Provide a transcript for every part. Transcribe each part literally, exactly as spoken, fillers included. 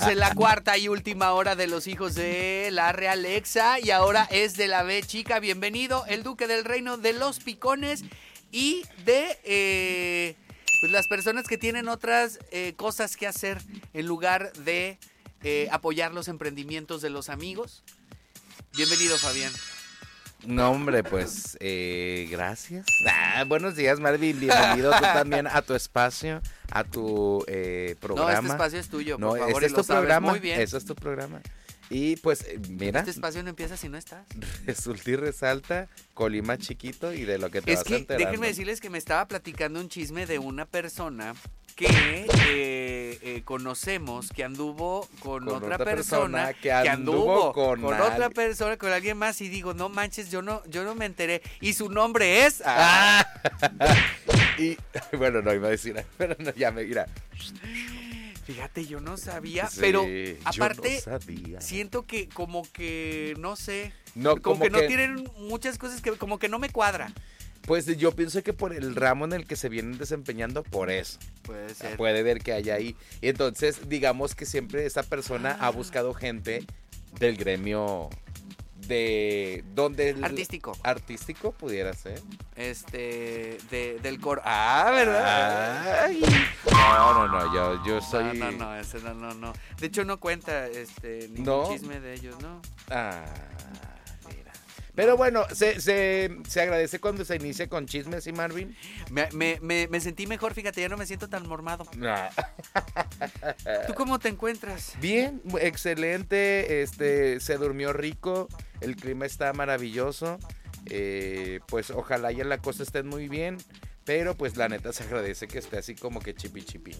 En la cuarta y última hora de los hijos de la Realexa y ahora es de la B chica. Bienvenido, el duque del reino de los picones y de eh, pues las personas que tienen otras eh, cosas que hacer en lugar de eh, apoyar los emprendimientos de los amigos. Bienvenido, Fabián. No, hombre, pues, eh, gracias. Ah, buenos días, Marvin. Bienvenido tú también a tu espacio, a tu eh, programa. No, este espacio es tuyo, por no, favor, este es y tu lo sabes programa. muy bien. Eso es tu programa. Y pues, eh, mira. Este espacio no empieza si no estás. Resulta y resalta, Colima chiquito y de lo que te Es vas que enterando. déjenme decirles que me estaba platicando un chisme de una persona que eh, eh, conocemos, que anduvo con, Con otra, otra persona, persona, que anduvo con con alguien. otra persona, con alguien más, y digo, no manches, yo no, yo no me enteré. Y su nombre es... Ah. Y bueno, no iba a decir, pero no, ya me mira. Fíjate, yo no sabía, Sí, pero yo aparte no sabía. siento que como que, no sé, No, como, como que, no que- tienen muchas cosas que como que no me cuadra. Pues yo pienso que por el ramo en el que se vienen desempeñando, por eso. Puede ser. Puede ver que hay ahí. Y entonces, digamos que siempre esa persona Ah. ha buscado gente del gremio de... donde el- Artístico. Artístico pudiera ser. Este, de, del coro. Ah, ¿verdad? Ay. No, no, no, yo, yo soy... No, no, no, ese no, no, no. De hecho, no cuenta este ningún ¿No? chisme de ellos, ¿no? Ah, mira. Pero bueno, se, se, se agradece cuando se inicia con chismes, ¿sí, Marvin? Me, me, me, me sentí mejor, fíjate, ya no me siento tan mormado. Ah. ¿Tú cómo te encuentras? Bien, excelente, este, se durmió rico, el clima está maravilloso, eh, pues ojalá ya la cosa esté muy bien, pero pues la neta se agradece que esté así como que chipi chipi.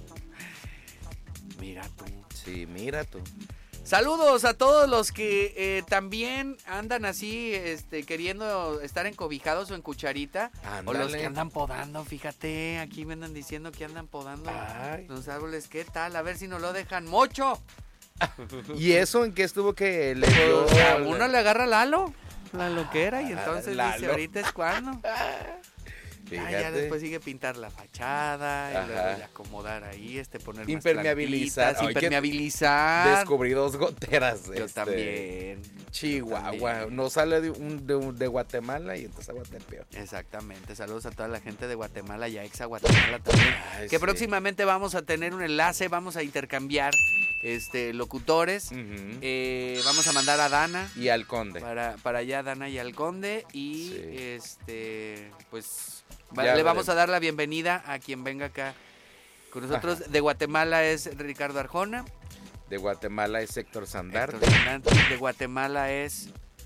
Mira tú. Sí, mira tú. Saludos a todos los que eh, también andan así, este, queriendo estar encobijados o en cucharita. Ándale. O los que andan podando, fíjate, aquí me andan diciendo que andan podando Ay. los árboles. ¿Qué tal? A ver si nos lo dejan mocho. ¿Y eso en qué estuvo que le dio? Pues a uno le agarra Lalo, la loquera, y entonces Lalo. dice, ahorita es cuando. Ah, ya Fíjate. después sigue pintar la fachada, y Ajá. luego ya acomodar ahí, este, poner más Impermeabilizar. plantitas, Ay, que impermeabilizar. Descubrí dos goteras. Yo este, también. Chihuahua. También. No sale de, un, de, un- de Guatemala y entonces aguatepeó. Exactamente, saludos a toda la gente de Guatemala y a Exa Guatemala también. Ay, que sí. próximamente vamos a tener un enlace, vamos a intercambiar este locutores. Ujú. Eh, vamos a mandar a Dana Y al conde. para, para allá, Dana y al Conde. Y Sí. este, pues va- Ya le vamos veremos. a dar la bienvenida a quien venga acá con nosotros. Ajá. De Guatemala es Ricardo Arjona. De Guatemala es Héctor Sandarte. Héctor Sandarte. De Guatemala es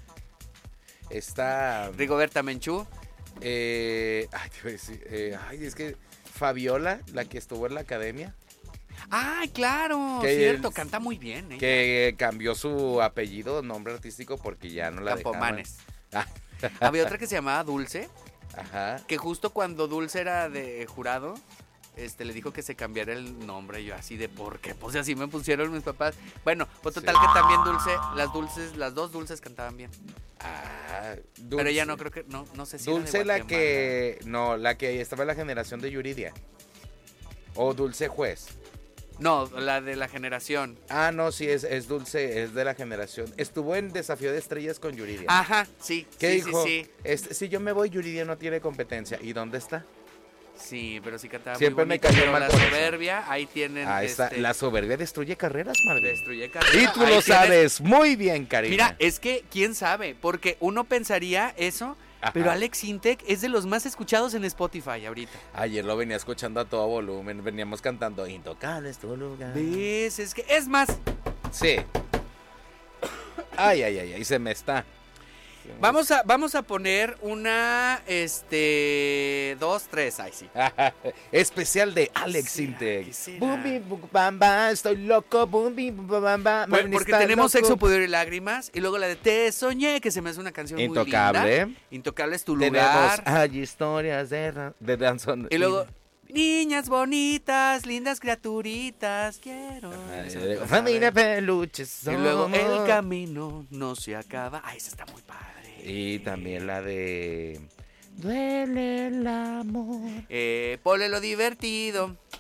Está. Rigoberta Menchú. Eh, ay, te iba a decir, eh, ay, es que Fabiola, la que estuvo en la academia, ¡Ay, claro! Que Cierto, el- canta muy bien. ella. que cambió su apellido, nombre artístico, porque ya no la Campomanes. dejaban. Había otra que se llamaba Dulce, Ajá. que justo cuando Dulce era de jurado, este, le dijo que se cambiara el nombre. Y yo así de, ¿por qué? Pues así me pusieron mis papás. Bueno, pues total Sí. que también Dulce, las dulces, las dos Dulces cantaban bien. Ah, Pero Dulce. ella no creo que, no, no sé si era de Dulce la Guatemala. que. No, la que estaba en la generación de Yuridia. O Dulce Juez. No, la de la generación. Ah, no, sí, es, es Dulce, es de la generación. Estuvo en Desafío de Estrellas con Yuridia. Ajá, sí, ¿Qué sí, dijo? sí, sí. Este, si yo me voy, Yuridia no tiene competencia. ¿Y dónde está? Sí, pero sí cantaba Siempre muy me bonito. cayó Pero mal la por eso. soberbia, ahí tienen, Ah, está. este, La soberbia destruye carreras, Marvin. destruye carrera. Y tú Ahí lo tienes- sabes muy bien, Karina. Mira, es que quién sabe, porque uno pensaría eso, Ajá. pero Alex Intec es de los más escuchados en Spotify ahorita. Ayer lo venía escuchando a todo volumen. Veníamos cantando Intocable es tu lugar. ¿Ves? Es que, es más, Sí. Ay, ay, ay, ay, se me está. vamos a, vamos a poner una, este, dos, tres, ay sí. Especial de Alex será? Intec. ¿Qué será? Boom, bim, bum, bam, bam, estoy loco. Boom, bim, bum, bam, bam. Pues, Marvin porque está tenemos loco. Sexo, Poder y Lágrimas, y luego la de Te Soñé, que se me hace una canción muy Intocable. linda. Intocable es tu Tenemos lugar. hay historias de, ra- de danzón. Y luego, niñas bonitas, lindas criaturitas, quiero. Esa me gusta, Familia ¿sabes? peluches. Y luego, el somos. camino no se acaba. Ay, esa está muy padre. Y también la de Duele el amor. Eh, ponle lo divertido.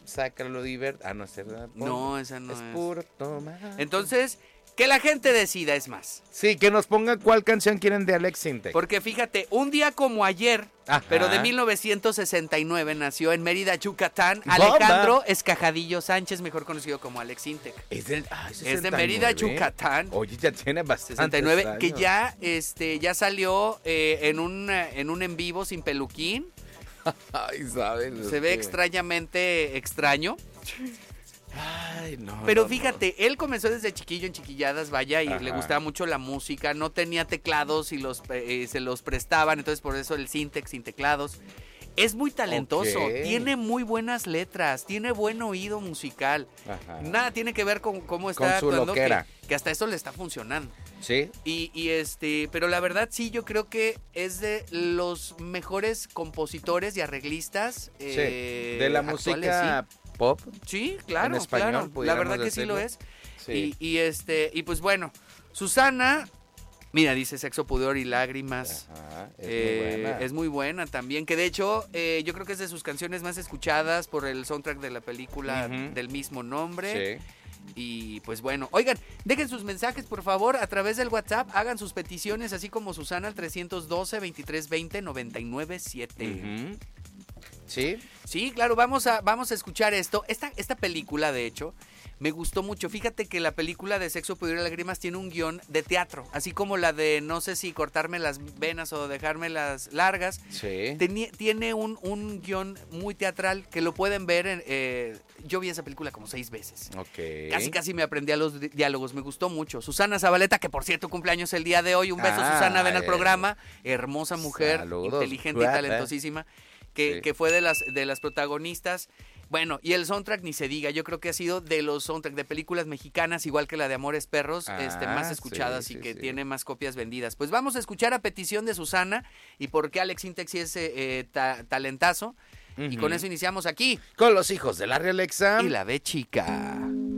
sácalo divert. Ah, no es verdad. No, esa no es. es. Puro tomar. Entonces, que la gente decida, es más. Sí, que nos pongan cuál canción quieren de Alex Sintek. Porque fíjate, un día como ayer, Ajá. pero de mil novecientos sesenta y nueve, nació en Mérida, Yucatán, ¡Bomba! Alejandro Escajadillo Sánchez, mejor conocido como Alex Sintek. Es, del, ah, es, Es de Mérida, Yucatán. Oye, ya tiene bastante. sesenta y nueve, que ya, este, ya salió eh, en, un, en un en vivo sin peluquín. Ay, ¿saben? Se ve extrañamente extraño. Ay, no. Pero no, fíjate, no. Él comenzó desde chiquillo en chiquilladas, vaya, y Ajá. le gustaba mucho la música, no tenía teclados y los eh, se los prestaban, entonces por eso el Sintek sin teclados. Es muy talentoso, Okay. tiene muy buenas letras, tiene buen oído musical. Ajá. Nada tiene que ver con cómo está Con su actuando, loquera. que, que hasta eso le está funcionando. Sí. Y, y este, pero la verdad sí, yo creo que es de los mejores compositores y arreglistas eh, sí. De la actuales, música sí. pop. Sí, claro, en español, claro. La pudiéramos verdad que decirlo. sí lo es. Sí. Y, y este, y pues bueno, Susana, mira, dice Sexo, Pudor y Lágrimas. Ajá, es Eh, muy buena. es muy buena también, que de hecho eh, yo creo que es de sus canciones más escuchadas por el soundtrack de la película Ujú. del mismo nombre. Sí. Y pues bueno, oigan, dejen sus mensajes por favor a través del WhatsApp, hagan sus peticiones así como Susana al trescientos doce, veintitrés veinte, noventa y nueve siete. Ujú. Sí. Sí, claro, vamos a, vamos a escuchar esto. Esta, esta película, de hecho, me gustó mucho. Fíjate que la película de Sexo, Pudor y Lágrimas tiene un guión de teatro, así como la de no sé si cortarme las venas o dejármelas largas. Sí. Teni- tiene un, un guión muy teatral que lo pueden ver. En, eh, yo vi esa película como seis veces. Ok. Casi, casi me aprendí a los di- diálogos, me gustó mucho. Susana Zabaleta, que por cierto cumpleaños el día de hoy. Un beso, Ah, Susana, ven al eh. programa. Hermosa mujer, Saludos, inteligente y guapa. talentosísima, que, Sí. que fue de las, de las protagonistas. Bueno, y el soundtrack ni se diga, yo creo que ha sido de los soundtracks de películas mexicanas, igual que la de Amores Perros, Ah, este, más escuchadas sí, y sí, que sí. tiene más copias vendidas. Pues vamos a escuchar a petición de Susana y por qué Alex Sintek sí es eh, ta- talentazo. Y Ujú. con eso iniciamos aquí. Con los hijos de la Real Exa. Y la ve chica.